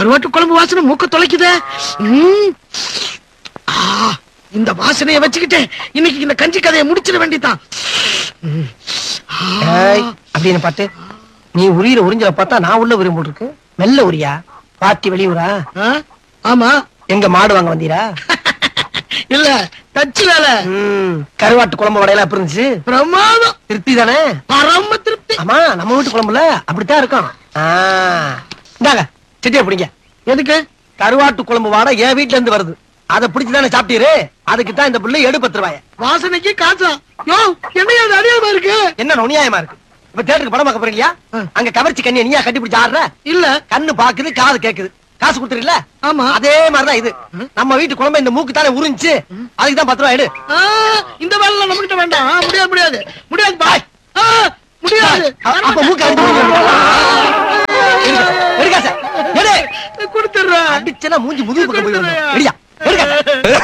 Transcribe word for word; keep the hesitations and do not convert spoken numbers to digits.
கருவாட்டு குழம்பு வாசனை மூக்க தொலைக்குதே. இந்த வாசனையை வச்சுக்கிட்டு இன்னைக்கு இந்த கஞ்சி கதையை முடிச்சிட வேண்டியதான். அப்படின்னு பாத்து நீ உரியிற உறிஞ்சல பார்த்தா நான் உள்ள உரியும் போட்டுருக்கு. மெல்ல உரியா பாட்டி வெளியூரா? ஆமா. எங்க மாடு வாங்க வந்தீரா? இல்ல, தச்சு வேலை. கருவாட்டு குழம்பு வடையெல்லாம் எப்படி இருந்துச்சு? பிரமாதம். திருப்தி தானே? பரம திருப்தி. ஆமா, நம்ம வீட்டு குழம்புல அப்படித்தான் இருக்கும். இந்தாங்க செட்டியா பிடிங்க. எதுக்கு? கருவாட்டு குழம்பு வாடை என் வீட்டுல இருந்து வருது. அதை பிடிச்சுதானே சாப்பிட்டீரு. அதுக்கு தான் இந்த பிள்ளை எடு பத்து ரூபாய். வாசனைக்கு காசா? யோ, என்ன அநியாயமா இருக்கு? என்ன நுணியாயமா இருக்கு? இப்ப தேட்டருக்கு படம் பார்க்க போறீங்களா? அங்க கவர்ச்சி கண்ணியை நீயா கட்டி பிடிச்சு ஆடுற? இல்ல, கண்ணு பாக்குது, காது கேக்குது. காசு கொடுத்துருல? ஆமா. அதே மாதிரிதான் இது. நம்ம வீட்டு குழம்பு இந்த மூக்கு தானே உறிஞ்சு. அதுக்கு தான் பத்து ரூபாய் எடு. இந்த வேலை நம்ம கிட்ட வேண்டாம். முடியாது முடியாது முடியாது பாய். முடியாது. அப்ப மூக்கு எடுக்காச எடு. கொடுத்துடுறேன். அடிச்சனா மூஞ்சி முதுகு பக்கம் போய் எடுயா. எடுக்க